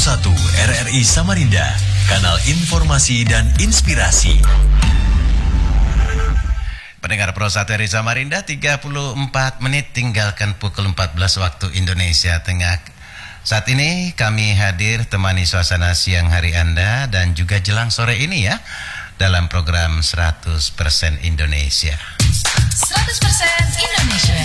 RRI Samarinda, kanal informasi dan inspirasi. Pendengar Pro 1 RRI Samarinda, 34 menit tinggalkan pukul 14 waktu Indonesia Tengah. Saat ini kami hadir temani suasana siang hari Anda dan juga jelang sore ini ya, dalam program 100% Indonesia. 100% Indonesia.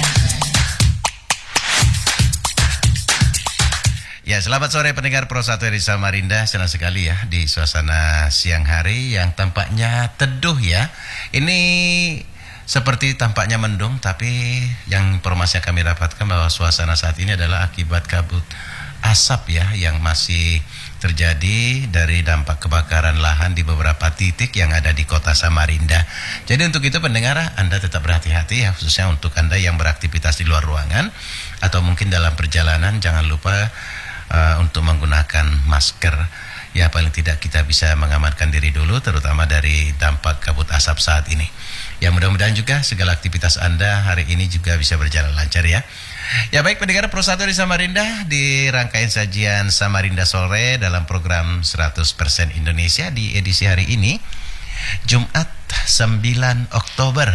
Ya, selamat sore pendengar Pro 1 RRI Samarinda. Senang sekali ya di suasana siang hari yang tampaknya teduh ya. Ini seperti tampaknya mendung, tapi yang informasi yang kami dapatkan bahwa suasana saat ini adalah akibat kabut asap ya yang masih terjadi dari dampak kebakaran lahan di beberapa titik yang ada di kota Samarinda. Jadi untuk itu pendengar, Anda tetap berhati-hati ya, khususnya untuk Anda yang beraktivitas di luar ruangan atau mungkin dalam perjalanan, jangan lupa untuk menggunakan masker. Ya, paling tidak kita bisa mengamankan diri dulu, terutama dari dampak kabut asap saat ini. Ya, mudah-mudahan juga segala aktivitas Anda hari ini juga bisa berjalan lancar ya. Ya, baik pendengar Pro 1 di Samarinda, di rangkaian sajian Samarinda Sore dalam program 100% Indonesia di edisi hari ini, Jumat 9 Oktober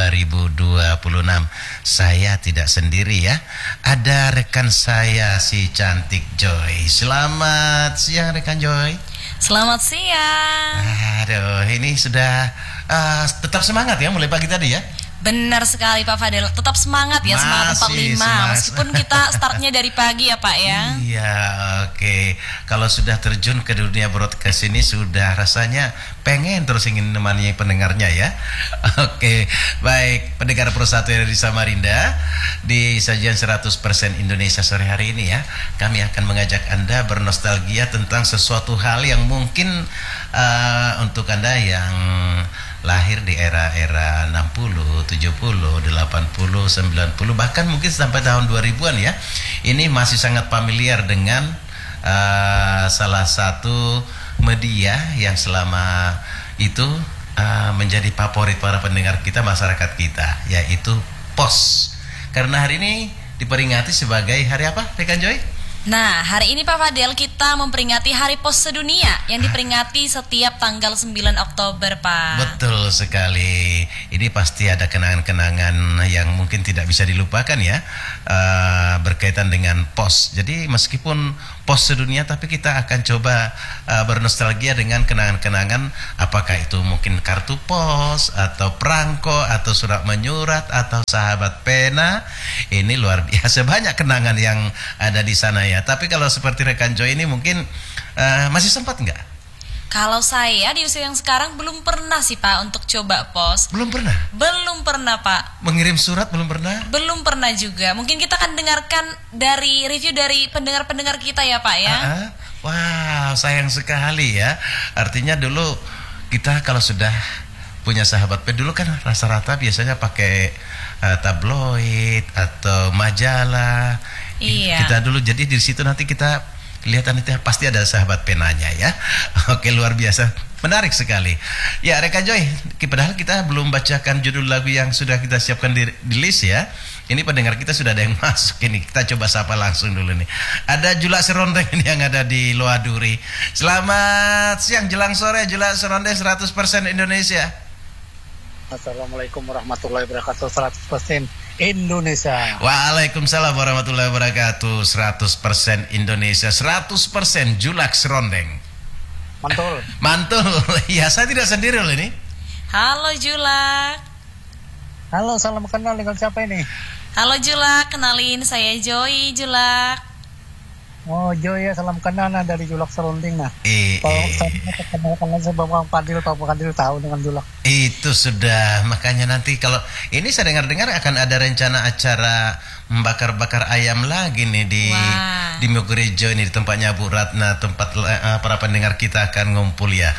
2026. Saya tidak sendiri ya. Ada rekan saya si cantik Joy. Selamat siang rekan Joy. Selamat siang. Aduh, ini sudah tetap semangat ya mulai pagi tadi ya. Benar sekali Pak Fadel, tetap semangat ya, semangat 45 meskipun kita startnya dari pagi ya Pak ya. Iya, oke. Kalau sudah terjun ke dunia broadcast ini sudah rasanya pengen terus ingin menemani pendengarnya ya. Oke, baik pendengar Pro 1 RRI Samarinda, di sajian 100% Indonesia sore hari ini ya, kami akan mengajak Anda bernostalgia tentang sesuatu hal yang mungkin untuk Anda yang lahir di era-era 60, 70, 80, 90, bahkan mungkin sampai tahun 2000-an ya. Ini masih sangat familiar dengan salah satu media yang selama itu menjadi favorit para pendengar kita, masyarakat kita, yaitu POS. Karena hari ini diperingati sebagai hari apa, rekan Joy? Nah, hari ini Pak Fadel kita memperingati Hari Pos Sedunia yang diperingati setiap tanggal 9 Oktober, Pak. Betul sekali. Ini pasti ada kenangan-kenangan yang mungkin tidak bisa dilupakan ya, berkaitan dengan pos. Jadi meskipun pos sedunia, tapi kita akan coba bernostalgia dengan kenangan-kenangan, apakah itu mungkin kartu pos atau perangko atau surat menyurat atau sahabat pena. Ini luar biasa banyak kenangan yang ada di sana ya. Tapi kalau seperti rekan Joy ini mungkin masih sempat nggak? Kalau saya di usia yang sekarang belum pernah sih Pak untuk coba pos. Belum pernah Pak. Mengirim surat belum pernah? Belum pernah juga. Mungkin kita akan dengarkan dari review dari pendengar-pendengar kita ya Pak ya. Wow, sayang sekali ya. Artinya dulu kita kalau sudah punya sahabat dulu kan rata-rata biasanya pakai tabloid atau majalah. Iya. Kita dulu, jadi di situ nanti kita kelihatan itu pasti ada sahabat penanya ya. Oke, luar biasa, menarik sekali. Ya rekan Joy, padahal kita belum bacakan judul lagu yang sudah kita siapkan di list ya. Ini pendengar kita sudah ada yang masuk ini. Kita coba sapa langsung dulu nih. Ada Julak Serondeng ini yang ada di Loaduri. Selamat siang jelang sore, Julak Serondeng 100% Indonesia. Assalamualaikum warahmatullahi wabarakatuh. 100% Indonesia. Waalaikumsalam warahmatullahi wabarakatuh. 100% Indonesia, 100% Julak Serondeng. Mantul. Ya, saya tidak sendiri loh ini. Halo Julak. Halo, salam kenal, dengan siapa ini? Halo Julak, kenalin saya Joy Julak. Oh Joy ya, salam kenal dari Julak Seronding nah. Kalau saya kenal saya Bang Fadil, Pak Fadil tahu dengan Julak. Itu sudah, makanya nanti kalau ini saya dengar-dengar akan ada rencana acara membakar-bakar ayam lagi nih di Mogorejo ini, di tempatnya Bu Ratna, tempat para pendengar kita akan ngumpul ya.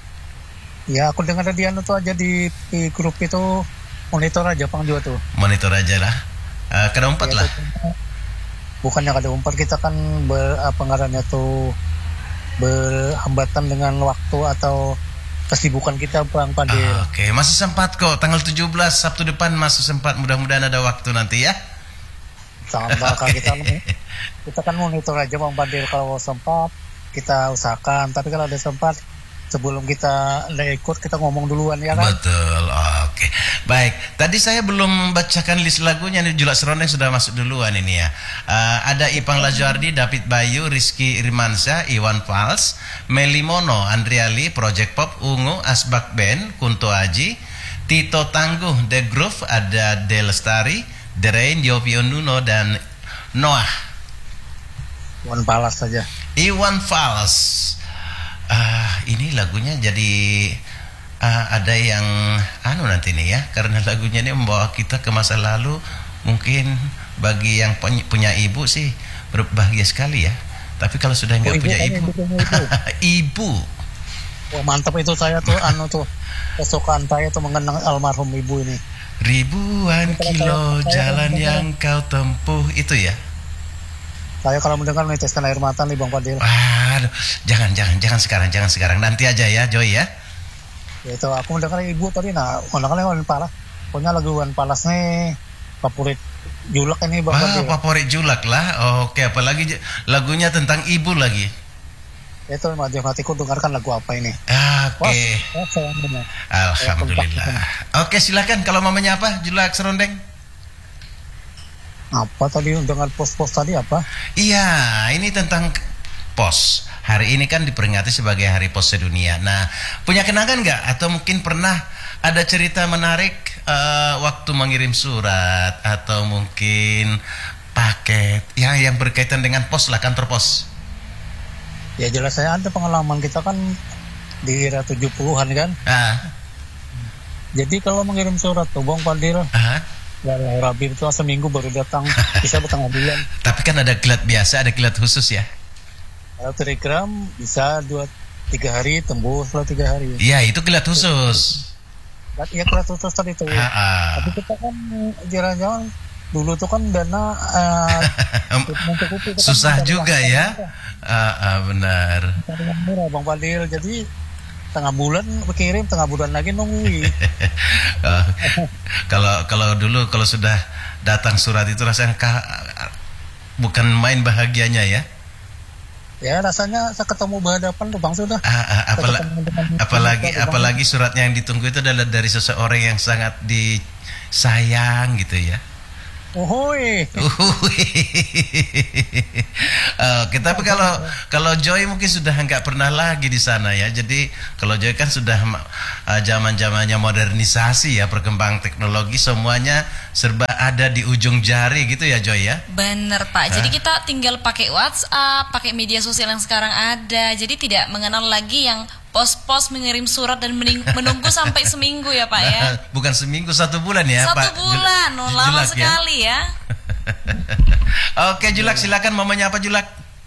Ya, aku dengar dia tuh aja di grup itu, monitor aja Pang juga tuh. Monitor aja lah. Kada umpat lah. Bukannya kada umpat, kita kan pengarahnya tuh berhambatan dengan waktu atau kesibukan kita Bang Fadil. Oke, masih sempat kok. Tanggal 17 Sabtu depan masih sempat. Mudah-mudahan ada waktu nanti ya. Sama kita kan monitor aja Bang Fadil, kalau sempat kita usahakan. Tapi kalau ada sempat sebelum kita ikut kita ngomong duluan ya kan. Betul. Oke. Baik. Tadi saya belum bacakan list lagunya nih. Julak Serondeng sudah masuk duluan ini ya. Ada Ipang Lajuardi, David Bayu, Rizky Irmansyah, Iwan Fals, Melimono, Andriali, Project Pop, Ungu, Asbak Band, Kunto Aji, Tito Tangguh, The Groove, ada De Lestari, The Rain, Yopi Onuno, dan Noah. Iwan Fals saja. Iwan Fals. Ini lagunya jadi ada yang nanti nih ya, karena lagunya ini membawa kita ke masa lalu. Mungkin bagi yang punya ibu sih berbahagia sekali ya. Tapi kalau sudah nggak punya ibu, ibu. Wah, mantap itu saya tuh tuh kesukaan saya tuh mengenang almarhum ibu ini. Ribuan kilo jalan yang kau tempuh itu ya. Saya kalau mendengar meneteskan air mata nih Bang Fadil. Aduh, jangan sekarang, nanti aja ya Joy ya. Ya itu aku mendengar ibu tadi, mendengarnya Iwan Fals. Pokoknya lagu Iwan Fals nih favorit Julak ini Bang Fadil. Favorit Julak lah. Oke, apalagi lagunya tentang ibu lagi. Itu Majah Hatiku, dengarkan lagu apa ini. Oke. Alhamdulillah. Oke, silakan kalau mamanya apa Julak Serondeng. Apa tadi dengan pos-pos tadi apa? Iya, ini tentang pos. Hari ini kan diperingati sebagai Hari Pos Sedunia. Nah, punya kenangan nggak? Atau mungkin pernah ada cerita menarik waktu mengirim surat atau mungkin paket yang berkaitan dengan pos lah, kantor pos? Ya jelas saya ada pengalaman, kita kan di era 70-an kan. Jadi kalau mengirim surat tuh Bang Fadil, ya, Rabi itu seminggu baru datang, bisa bertengah bulan. Tapi kan ada kilat biasa, ada kilat khusus ya. Kalau telegram bisa 2-3 hari tembus lah 3 hari. Iya, itu kilat khusus. Iya, kilat khusus tadi tuh. Tapi kita kan jarang-jarang dulu tuh kan dana susah juga ya. Benar. Murah Bang Fadil, jadi tengah bulan berkirim, tengah bulan lagi nungguin. Kalau dulu kalau sudah datang surat itu rasanya bukan main bahagianya ya. Ya rasanya saya ketemu berhadapan tuh Bang sudah. Apalagi suratnya yang ditunggu itu adalah dari seseorang yang sangat disayang gitu ya. Oke, tapi kalau Joy mungkin sudah nggak pernah lagi di sana ya. Jadi kalau Joy kan sudah zaman-zamannya modernisasi ya, perkembangan teknologi, semuanya serba ada di ujung jari gitu ya Joy ya. Bener Pak. Jadi kita tinggal pakai WhatsApp, pakai media sosial yang sekarang ada. Jadi tidak mengenal lagi yang pos-pos mengirim surat dan menunggu sampai seminggu ya Pak ya. Bukan seminggu, 1 bulan ya Pak. 1 bulan, lama sekali ya. Oke Julak, silakan mamanya apa Julak?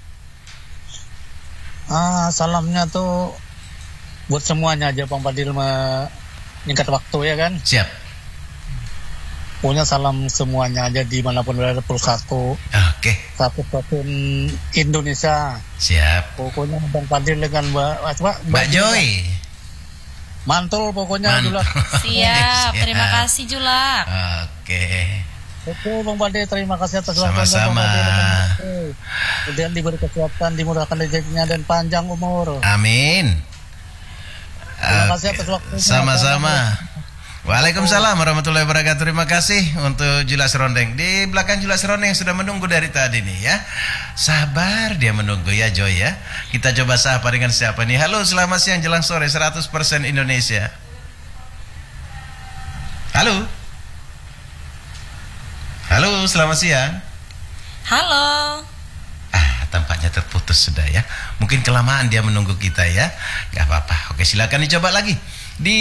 Salamnya tuh buat semuanya aja Bang Fadil, menyingkat waktu ya kan. Siap. Punya salam semuanya aja dimanapun berada, satu Indonesia. Siap. Pokoknya Bang Fadil dengan Mbak Joy. Mantul pokoknya Julak. Siap. Terima kasih Julak. Oke Bang Fadil, terima kasih atas waktunya. Sama-sama. Kemudian diberi kesehatan, dimurahkan rezekinya dan panjang umur. Amin. Terima kasih atas waktunya. Sama-sama. Waalaikumsalam warahmatullahi wabarakatuh. Terima kasih untuk Julak Serondeng. Di belakang Julak Serondeng yang sudah menunggu dari tadi nih ya. Sabar dia menunggu ya Joy ya. Kita coba sapa dengan siapa nih. Halo, selamat siang jelang sore 100% Indonesia. Halo. Halo, selamat siang. Halo. Tampaknya terputus sudah ya. Mungkin kelamaan dia menunggu kita ya. Gak apa-apa. Oke, silakan dicoba lagi di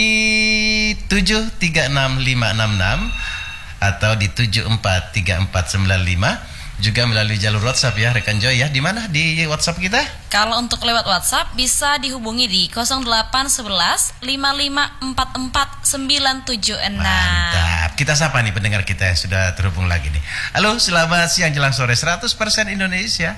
736566 atau di 743495, juga melalui jalur WhatsApp ya rekan Joy ya. Di mana di WhatsApp kita? Kalau untuk lewat WhatsApp bisa dihubungi di 0811 5544 976. Mantap. Kita sapa nih pendengar kita yang sudah terhubung lagi nih. Halo, selamat siang jelang sore 100% Indonesia.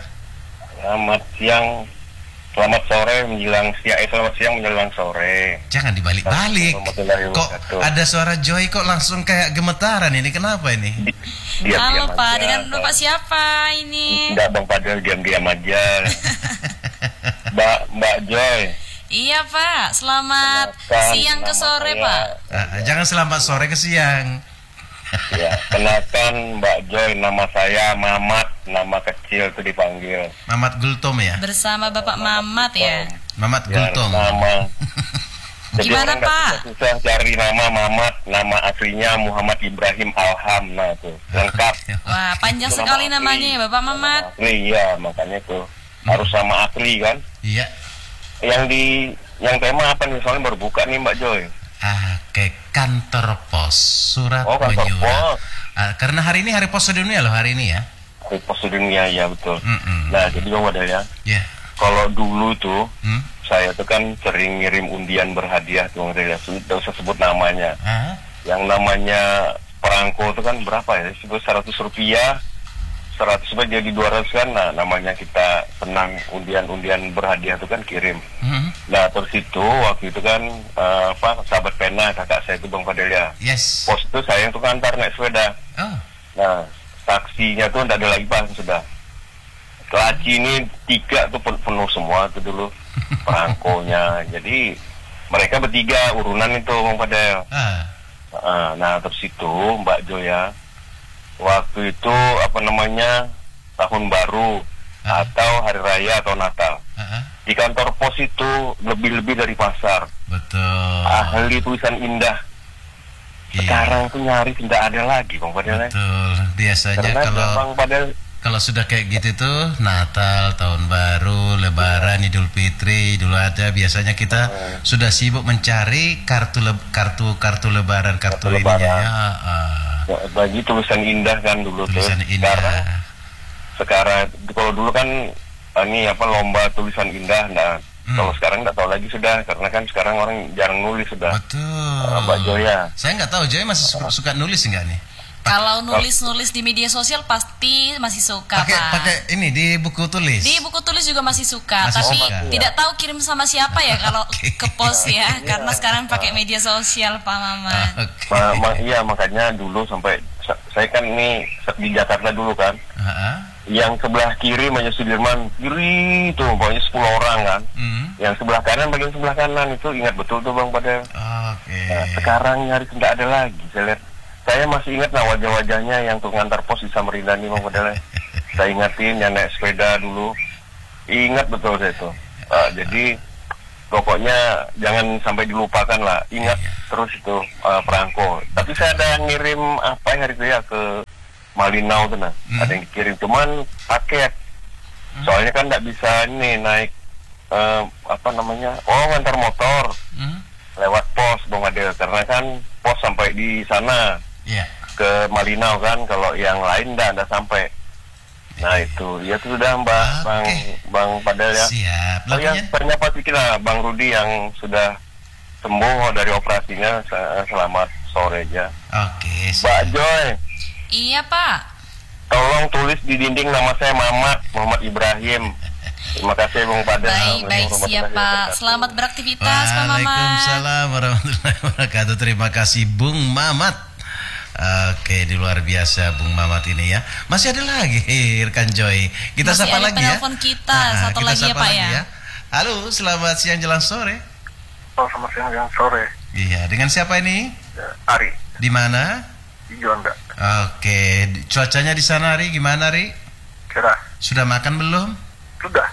Selamat sore menjelang siang, selamat siang menjelang sore. Jangan dibalik-balik. Kok ada suara Joy kok langsung kayak gemetaran ini, kenapa ini? Halo Pak, dengan Bapak siapa ini? Enggak Bang Fadil, diam-diam aja. Mbak Joy. Iya Pak, selamat siang ke sore Pak. Jangan selamat sore ke siang. Ya, kenalkan Mbak Joy, nama saya Mamat, nama kecil itu dipanggil. Mamat Gultom ya? Bersama Bapak Mamat ya. Mamat Gultom. Nama. Jadi Gimana Pak? Susah cari nama Mamat, nama aslinya Muhammad Ibrahim Alham, nah itu lengkap. Wah, panjang sekali namanya ya Bapak Mamat. Asli ya, makanya tuh harus sama asli kan. Iya. Yang tema apa nih? Soalnya baru buka nih Mbak Joy. Ke kantor pos, surat kantor menyurat. pos. Karena hari ini hari pos sedunia loh hari ini ya. Hari pos sedunia ya betul. Nah jadi Bang Wadal ya. Yeah. Kalau dulu tuh saya tuh kan sering ngirim undian berhadiah tuh Bang Wadal ya. Tidak usah sebut namanya. Yang namanya perangko itu kan berapa ya? Sebut 100 rupiah. 100 supaya jadi 200 kan, nah namanya kita senang undian berhadiah itu kan kirim. Nah terus itu waktu itu kan sahabat pena kakak saya itu Bang Fadel ya. Yes. Pos itu saya untuk antar naik sepeda. Nah taksinya tuh tidak ada lagi Bang sudah. Laci ini 3 tuh penuh semua tuh dulu perangkonya. Jadi mereka bertiga urunan itu Bang Fadel. Nah terus itu Mbak Joya. Waktu itu tahun baru atau hari raya atau Natal. Di kantor pos itu lebih dari pasar. Betul. Ahli tulisan indah. Sekarang tuh nyaris tidak ada lagi Bang Padel. Betul. Biasanya kalau sudah kayak gitu tuh Natal, tahun baru, Lebaran, Idul Fitri, Idul Adha, biasanya kita sudah sibuk mencari kartu Lebaran, kartu ininya ya. Bagi tulisan indah kan dulu tulisan tuh. Indah. Sekarang kalau dulu kan lomba tulisan indah. Nah kalau sekarang nggak tahu lagi sudah, karena kan sekarang orang jarang nulis sudah. Betul. Mbak Joya. Saya nggak tahu Joya masih suka nulis nggak nih? Kalau nulis di media sosial pasti masih suka Pak. Pakai ini di buku tulis. Di buku tulis juga masih suka, tapi tidak tahu kirim sama siapa ya kalau ke pos ya, karena sekarang pakai media sosial Pak Mamat. Iya makanya dulu sampai saya kan ini di Jakarta dulu kan. Yang sebelah kiri Maju Sudirman, kiri itu pokoknya 10 orang kan. Yang sebelah kanan bagian sebelah kanan itu ingat betul tuh Bang Padel. Nah, sekarang nyaris tidak ada lagi saya lihat. Saya masih ingat wajah-wajahnya yang untuk ngantar pos di Samarinda nih Bang Padel. Saya ingatin yang naik sepeda dulu. Ingat betul saya itu. Jadi pokoknya jangan sampai dilupakan lah. Ingat terus itu perangko. Tapi saya ada yang ngirim hari itu ya ke Malinau tuh nah. Ada yang dikirim cuman paket. Soalnya kan tidak bisa ini naik ngantar motor. Lewat pos Bang Padel karena kan pos sampai di sana. Ke Malinau kan, kalau yang lain tidak sampai. Nah itu, ya sudah Bang Padel ya. Siap. Ternyata kita Bang Rudi yang sudah sembuh dari operasinya, selamat sore aja. Mbak Joy. Iya Pak. Tolong tulis di dinding nama saya Muhammad Ibrahim. Terima kasih Bang Padel. Baik siap Pak. Selamat beraktivitas Pak Mamat. Waalaikumsalam warahmatullahi wabarakatuh. Terima kasih Bung Mamat. Di luar biasa Bung Mamat ini ya. Masih ada lagi rekan Joy. Kita masih sapa ada lagi ya. Penelpon kita satu lagi ya Pak ya. Halo, selamat siang jelang sore. Selamat siang jelang sore. Iya, dengan siapa ini? Ari. Di mana? Di Juanda. Cuacanya di sana Ari gimana Ari? Cerah. Sudah makan belum? Sudah.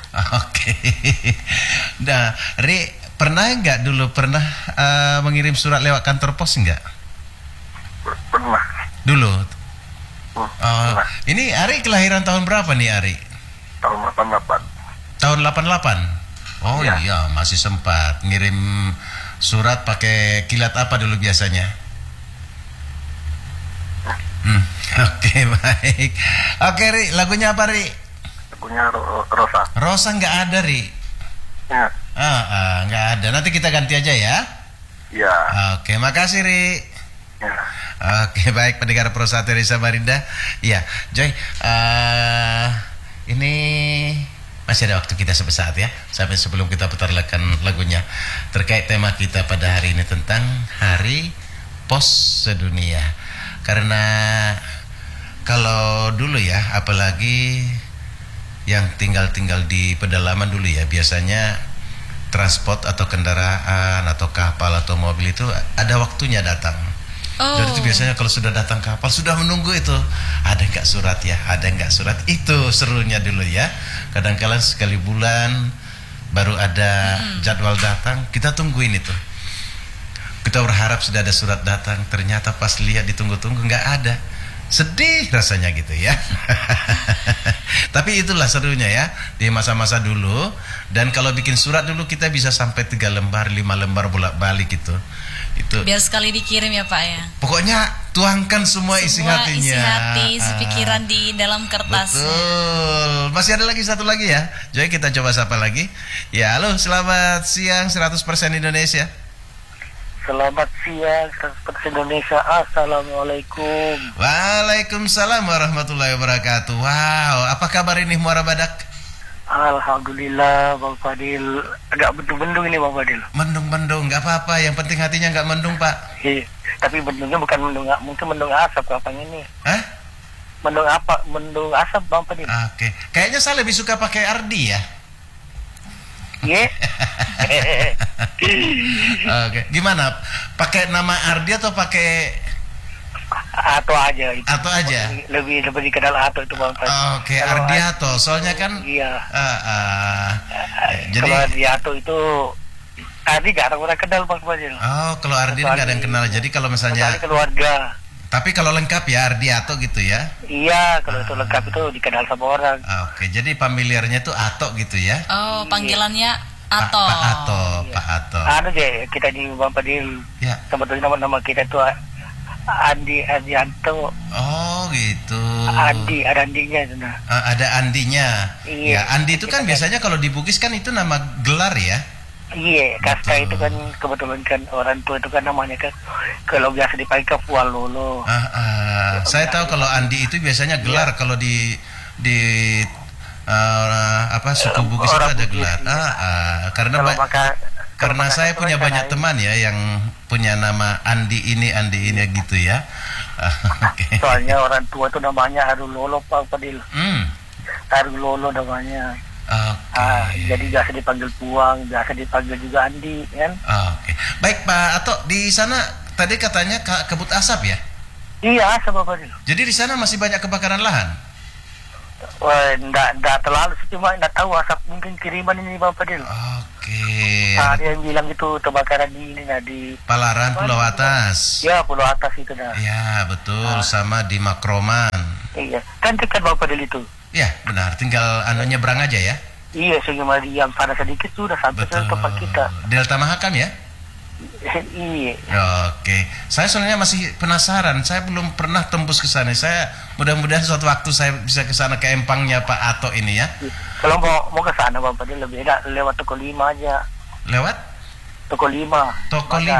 Nah, Ri, pernah mengirim surat lewat kantor pos enggak? Pernah. Dulu. Ini Ari kelahiran tahun berapa nih Ari? Tahun 88. Tahun 88. Iya, masih sempat ngirim surat pakai kilat apa dulu biasanya? Baik. Ri, lagunya apa Ri? Lagunya Rosa. Rosa nggak ada Ri. Ya. Nggak ada. Nanti kita ganti aja ya. Ya. Makasih Ri. Ya. Baik pendengar Pro 1 dari Samarinda. Iya, Joy. Ini masih ada waktu kita sesaat ya, sampai sebelum kita putarkan lagunya terkait tema kita pada hari ini tentang Hari Pos Sedunia. Karena kalau dulu ya, apalagi yang tinggal di pedalaman dulu ya, biasanya transport atau kendaraan atau kapal atau mobil itu ada waktunya datang. Jadi itu biasanya kalau sudah datang kapal sudah menunggu itu, ada nggak surat ya, ada nggak surat, itu serunya dulu ya. Kadang-kadang sekali bulan baru ada jadwal datang, kita tungguin itu. Kita berharap sudah ada surat datang, ternyata pas lihat ditunggu-tunggu nggak ada. Sedih rasanya gitu ya. Tapi itulah serunya ya di masa-masa dulu. Dan kalau bikin surat dulu kita bisa sampai 3 lembar, 5 lembar bolak-balik gitu. Itu biar sekali dikirim ya Pak ya. Pokoknya tuangkan semua isi hatinya. Isi hati, isi pikiran di dalam kertas. Betul. Masih ada lagi satu lagi ya. Jadi kita coba sapa lagi. Ya, halo, selamat siang 100% Indonesia. Selamat siang 100% Indonesia. Assalamualaikum. Waalaikumsalam warahmatullahi wabarakatuh. Wow, apa kabar ini Muara Badak? Alhamdulillah Bang Fadil. Agak mendung-mendung ini Bang Fadil. Mendung-mendung, nggak apa-apa. Yang penting hatinya nggak mendung Pak. Iya, tapi mendungnya bukan mendung, mungkin mendung asap apa ini? Hah? Mendung apa? Mendung asap Bang Fadil. Oke. Kayaknya saya lebih suka pakai Ardi ya. Iya. Oke. Gimana? Pakai nama Ardi atau pakai Ato aja itu. Ato aja. Lebih dikenal Ato itu Bang Fadil. Oke, Ardi Ato. Soalnya kan iya. Jadi kalau Ardi Ato itu Ardi gak ada orang kenal Bang Fadil. Oh, kalau Ardi nggak ada yang kenal. Jadi kalau misalnya keluarga. Tapi kalau lengkap ya Ardi Ato gitu ya? Iya, kalau itu lengkap itu dikenal sama orang. Oke, jadi familiarnya itu Ato gitu ya? Oh, panggilannya Ato. Pak Ato, iya. Pak Ato. Anu deh, kita di Bang Fadil. Ya. Sebetulnya nama kita itu Andi Andianto. Oh gitu. Andi, ada Andinya itu nah. Ada Andinya. Iya. Ya, Andi itu kan biasanya kalau di Bugis kan itu nama gelar ya? Iya, Kasta itu kan kebetulan kan orang tua itu kan namanya kan kalau biasa dipanggil Pualolo. Saya tahu kalau Andi itu biasanya gelar, kalau di suku Bugis itu ada gelar. Karena saya punya banyak teman ya yang punya nama Andi ini gitu ya. Okay. Soalnya orang tua itu namanya Arulolo Pak Fadil. Arulolo namanya. Jadi biasa dipanggil Puang, biasa dipanggil juga Andi kan. Oke. Baik Pak Ato, di sana tadi katanya kabut asap ya? Iya, asap Pak Fadil. Jadi di sana masih banyak kebakaran lahan? Wah, enggak terlalu sih, cuma enggak tahu asap mungkin kiriman ini Bang Fadil. Oke. Ada yang bilang itu kebakaran di ini di Palaran Pulau Atas. Ya, Pulau Atas itu dah. Ya, betul, sama di Makroman. Iya, kan dekat Bang Fadil itu. Ya, benar, tinggal nyebrang aja ya. Iya, cuma yang sana sedikit sudah sampai ke tempat kita. Delta Mahakam ya? Iya. Oke, saya soalnya masih penasaran. Saya belum pernah tembus ke sana. Saya mudah-mudahan suatu waktu saya bisa ke sana, ke empangnya Pak Ato ini ya. Kalau mau ke sana Bang Fadil lebih enak lewat Toko 5 aja. Lewat? Toko 5. Toko 5.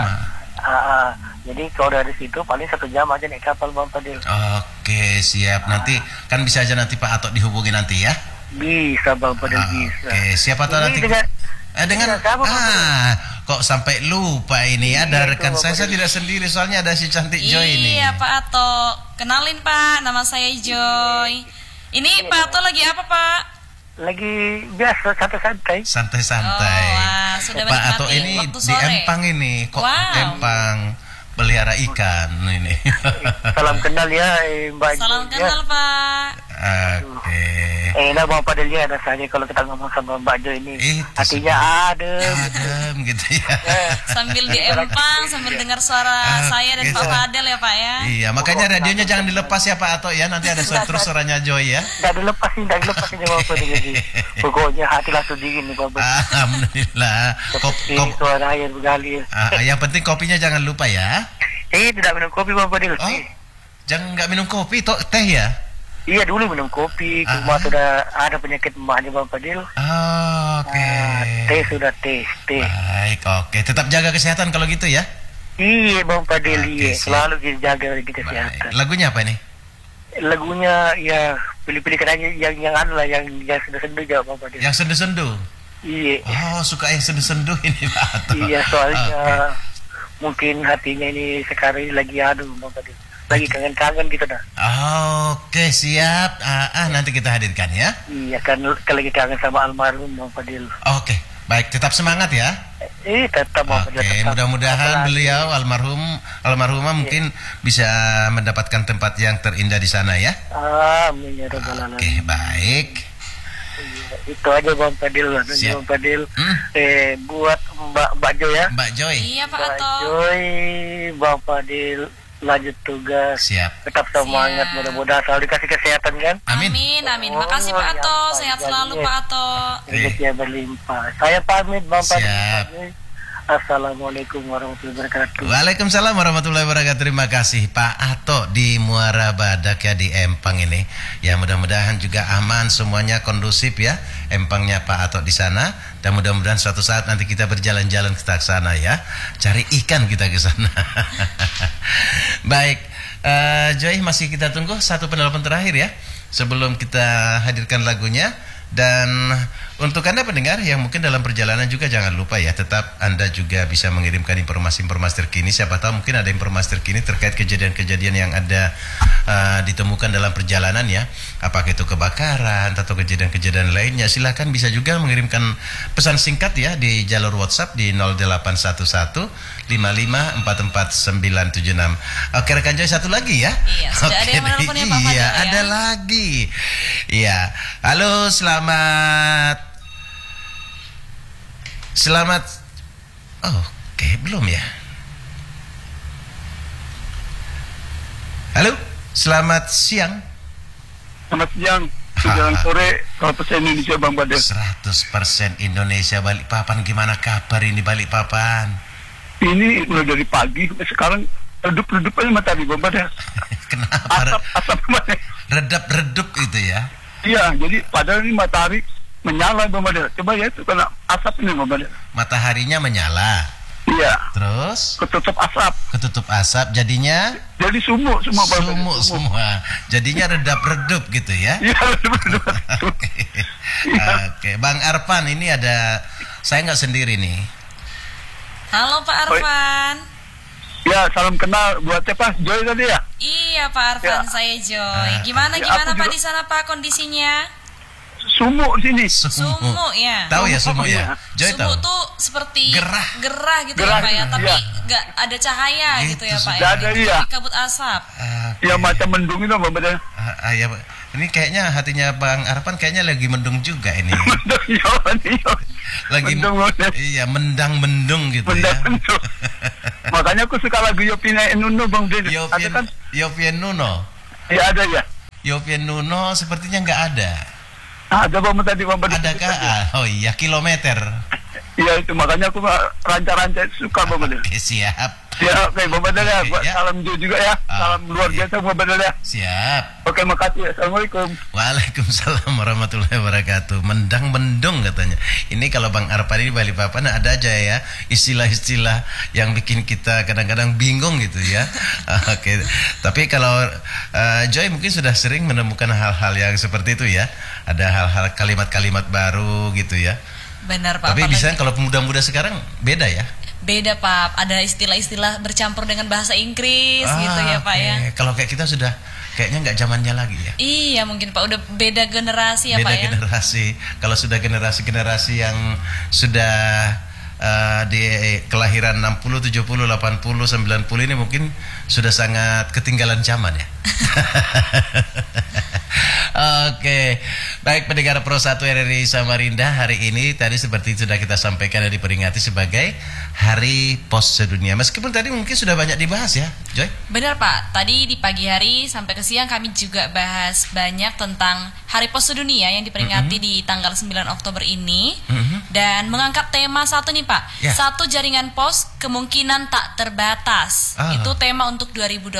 Jadi kalau dari situ paling 1 jam aja naik kapal Bang Fadil. Oke, siap. Nanti kan bisa aja nanti Pak Ato dihubungi nanti ya. Bisa Bang Fadil bisa. Oke, siapa tahu nanti dengan kok sampai lupa ini ya, ada rekan saya tidak sendiri soalnya ada si cantik Joy ini. Iya Pak Ato, kenalin Pak, nama saya Joy. Ini Pak Ato lagi apa Pak? Lagi biasa santai-santai. Santai-santai. Sudah Pak Ato ini di Empang ini kok Empang pelihara ikan ini. Salam kenal ya Mbak. Salam kenal Pak. Oke. Enak Bang Fadil ya rasanya kalau kita ngomong sama Mbak Jo ini. Hatinya adem gitu ya. Sambil di Empang, sambil dengar suara saya dan Pak Fadel ya Pak ya. Iya, makanya radionya jangan dilepas ya Pak Ato ya. Nanti ada terus suaranya Joy ya. Enggak dilepas Bang Fadil. Pokoknya hati langsung dingin nih Bang Fadil. Alhamdulillah. Suara air mengalir. Yang penting kopinya jangan lupa ya. Tidak minum kopi Bang Fadil. Jangan nggak minum kopi, teh ya? Iya dulu minum kopi, cuma sudah ada penyakit emaknya Bang Fadil. Oke. Teh sudah teh. Baik, oke. Tetap jaga kesehatan kalau gitu ya? Iya Bang Fadil, iya. Selalu dijaga kesehatan. Lagunya apa nih? Lagunya ya pilih-pilihkan aja yang anu lah, yang sendu-sendu aja Bang Fadil. Yang sendu-sendu? Iya. Oh, suka yang sendu-sendu ini Pak Ato. Iya, soalnya mungkin hatinya ini sekarang ini lagi adu Bang Fadil. lagi kangen-kangen gitu dah. Oke, siap. Nanti kita hadirkan ya. Iya, kan lagi kangen sama almarhum Bang Fadil. Oke, baik, tetap semangat ya. Tetap Bang Fadil. Oke, mudah-mudahan beliau almarhumah mungkin bisa mendapatkan tempat yang terindah di sana ya. Amin ya rabbal alamin. Oke, baik. Itu aja Bang Fadil. Bang Fadil. Buat Mbak Joy ya. Mbak Joy. Iya Pak Ato. Mbak Joy, Bang Fadil lanjut tugas. Siap. Tetap semangat, mudah-mudahan selalu dikasih kesehatan kan. Amin. Makasih Pak Ato. Sehat selalu Pak Ato. Rezekinya berlimpah. Saya pamit Bang Fadil. Siap. Assalamualaikum warahmatullahi wabarakatuh. Waalaikumsalam warahmatullahi wabarakatuh. Terima kasih Pak Ato di Muara Badak ya, di Empang ini. Ya, mudah-mudahan juga aman semuanya, kondusif ya Empangnya Pak Ato di sana. Dan mudah-mudahan suatu saat nanti kita berjalan-jalan ke sana ya, cari ikan kita ke sana. Baik, Joy, masih kita tunggu satu penelpon terakhir ya sebelum kita hadirkan lagunya. Dan untuk Anda pendengar yang mungkin dalam perjalanan juga jangan lupa ya, tetap Anda juga bisa mengirimkan informasi-informasi terkini. Siapa tahu mungkin ada informasi terkini terkait kejadian-kejadian yang ada ditemukan dalam perjalanan ya, apakah itu kebakaran atau kejadian-kejadian lainnya. Silakan bisa juga mengirimkan pesan singkat ya di jalur WhatsApp di 0811 5544 976. Oke, rekan Joy, satu lagi ya. Iya, sudah ada yang menelponnya Pak Fadil ya. ya. Ada lagi. Iya. Halo, Selamat. Oke, belum ya. Halo, selamat siang. Selamat siang. Jalan sore 100% Indonesia Bang Badar. 100% Indonesia Balikpapan. Gimana kabar ini Balikpapan? Ini udah dari pagi sekarang redup-redup aja matahari Bang Badar. Kenapa? Asap mana? Redup-redup itu ya? Iya, jadi padahal ini matahari menyala Bang Badar. Coba ya itu karena asap ini Bang Badar. Mataharinya menyala. Iya. Terus? Ketutup asap. Jadinya? Jadi sumuk semua Bang Badar. Sumuk semua. Jadinya redap-redup gitu ya? Iya, redup-redup. Oke. Bang Arfan, ini ada, saya nggak sendiri nih. Halo Pak Arfan. Ya, salam kenal buat siapa? Joy tadi ya? Iya Pak Arfan, saya Joy. Gimana Pak di sana Pak kondisinya? Sumuk sini. Sumuk ya. Tahu ya sumuk ya? Joy tahu. Sumuk tuh seperti gerah gitu ya Pak ya, tapi nggak ada cahaya gitu ya Pak ya. Ada iya. Kabut asap. Ya macam mendung itu Bang Badar. Ya, ini kayaknya hatinya Bang Arfan kayaknya lagi mendung juga ini. Lagi iya, mendang-mendung gitu ya. Makanya aku suka lagu Yovie Nuno Bang Badar. Ada kan? Yovie Nuno. Ya ada ya. Yovie Nuno sepertinya nggak ada. Ada Bang tadi Bang Badar. Adakah? Oh iya, Kilometer. Iya itu makanya aku ranca-ranca suka Bang Badar. Oke, siap. Ya, oke Bang Badar ya. Salam juga ya. Salam luar biasa Bang Badar ya. Siap. Oke, makasih. Assalamualaikum. Waalaikumsalam warahmatullahi wabarakatuh. Mendang-mendung katanya. Ini kalau Bang Arfan ini Balikpapan ada aja ya istilah-istilah yang bikin kita kadang-kadang bingung gitu ya. Oke. Tapi kalau Joy mungkin sudah sering menemukan hal-hal yang seperti itu ya. Ada hal-hal kalimat-kalimat baru gitu ya. Benar Pak. Tapi bisa kalau pemuda-pemuda sekarang beda ya. Beda Pak, ada istilah-istilah bercampur dengan bahasa Inggris gitu ya Pak ya. Kalau kayak kita sudah kayaknya nggak zamannya lagi ya. Iya mungkin Pak, udah beda generasi ya beda Pak ya. Beda generasi. Kalau sudah generasi-generasi yang sudah di kelahiran 60, 70, 80, 90 ini mungkin sudah sangat ketinggalan zaman ya. Oke, baik pendengar Pro 1 RRI Samarinda, hari ini tadi seperti sudah kita sampaikan dan diperingati sebagai Hari Pos Sedunia. Meskipun tadi mungkin sudah banyak dibahas ya, Joy? Benar Pak, tadi di pagi hari sampai ke siang kami juga bahas banyak tentang Hari Pos Sedunia yang diperingati di tanggal 9 Oktober ini. Dan mengangkat tema satu nih Pak, satu jaringan pos kemungkinan tak terbatas. Itu tema untuk 2026.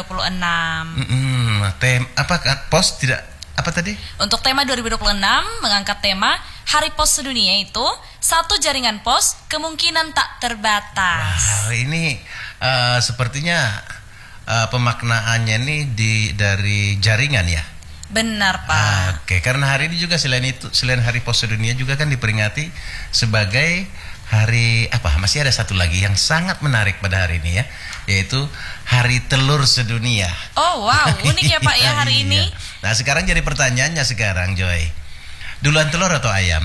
Apa pos tidak? Apa tadi? Untuk tema 2026 mengangkat tema Hari Pos Sedunia itu satu jaringan pos kemungkinan tak terbatas. Wow, ini sepertinya pemaknaannya nih dari jaringan ya. Benar Pak. Oke, karena hari ini juga selain Hari Pos Sedunia juga kan diperingati sebagai hari apa? Masih ada satu lagi yang sangat menarik pada hari ini ya, yaitu Hari Telur Sedunia. Oh wow, unik ya Pak ya hari ini. Nah sekarang jadi pertanyaannya sekarang Joy, duluan telur atau ayam?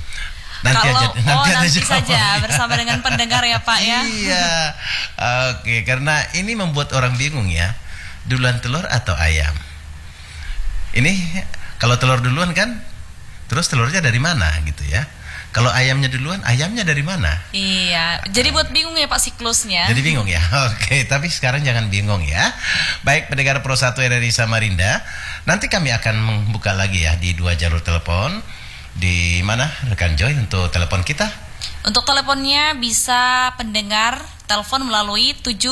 Nanti saja bersama dengan pendengar ya Pak ya. Iya, oke, karena ini membuat orang bingung ya, duluan telur atau ayam. Ini kalau telur duluan kan, terus telurnya dari mana gitu ya. Kalau ayamnya duluan, ayamnya dari mana? Iya, jadi buat bingung ya Pak siklusnya. Jadi bingung ya, oke. Tapi sekarang jangan bingung ya. Baik pendengar Pro 1 RRI Samarinda, nanti kami akan membuka lagi ya di 2 jalur telepon. Di mana rekan Joy untuk telepon kita? Untuk teleponnya bisa pendengar telepon melalui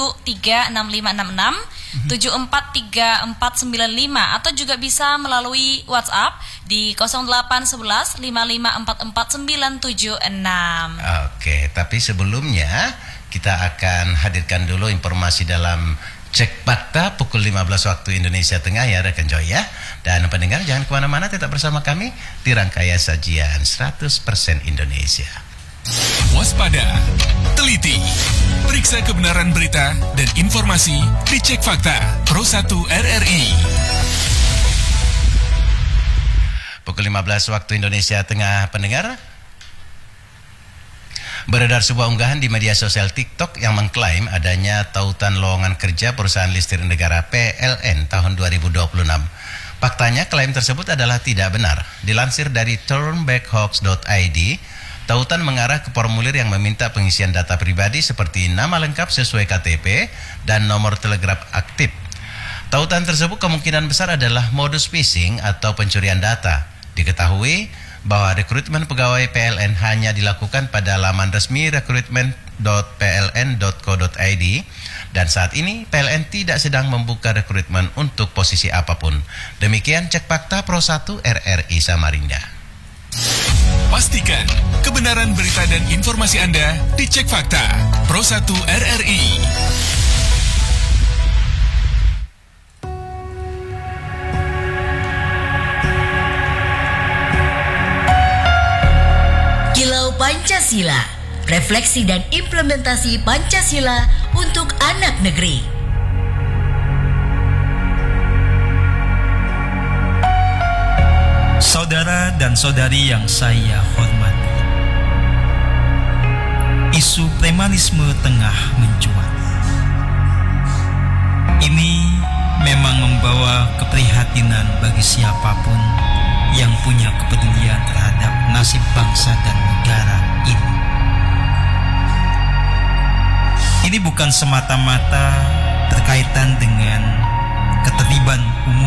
736566 743495 atau juga bisa melalui WhatsApp di 0811 5544976. Oke, tapi sebelumnya kita akan hadirkan dulu informasi dalam Cek Fakta pukul 15 waktu Indonesia Tengah ya rekan Joy ya. Dan pendengar jangan kemana-mana, tetap bersama kami di rangkaian sajian 100% Indonesia. Waspada, teliti, periksa kebenaran berita dan informasi di Cek Fakta Pro 1 RRI. Pukul 15 waktu Indonesia Tengah pendengar. Beredar sebuah unggahan di media sosial TikTok yang mengklaim adanya tautan lowongan kerja perusahaan listrik negara PLN tahun 2026. Faktanya klaim tersebut adalah tidak benar. Dilansir dari turnbackhawks.id, tautan mengarah ke formulir yang meminta pengisian data pribadi seperti nama lengkap sesuai KTP dan nomor telegraf aktif. Tautan tersebut kemungkinan besar adalah modus phishing atau pencurian data. Diketahui bahwa rekrutmen pegawai PLN hanya dilakukan pada laman resmi recruitment.pln.co.id dan saat ini PLN tidak sedang membuka rekrutmen untuk posisi apapun. Demikian Cek Fakta Pro 1 RRI Samarinda. Pastikan kebenaran berita dan informasi Anda di Cek Fakta Pro 1 RRI. Pancasila, refleksi dan implementasi Pancasila untuk anak negeri. Saudara dan saudari yang saya hormati, isu premanisme tengah mencuat. Ini memang membawa keprihatinan bagi siapapun yang punya kepedulian terhadap nasib bangsa dan negara ini. Ini bukan semata-mata berkaitan dengan ketertiban umum